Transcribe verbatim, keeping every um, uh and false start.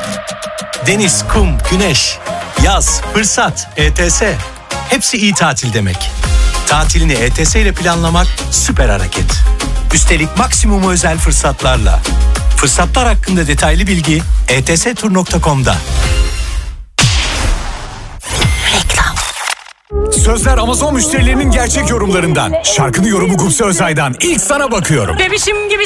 Deniz, kum, güneş, yaz, fırsat, E T S. Hepsi iyi tatil demek. Tatilini E T S ile planlamak süper hareket. Üstelik maksimum özel fırsatlarla. Fırsatlar hakkında detaylı bilgi e t s tur nokta com'da. Reklam. Sözler Amazon müşterilerinin gerçek yorumlarından. Şarkının yorumu Gupse Özay'dan. İlk sana bakıyorum. Bebişim gibi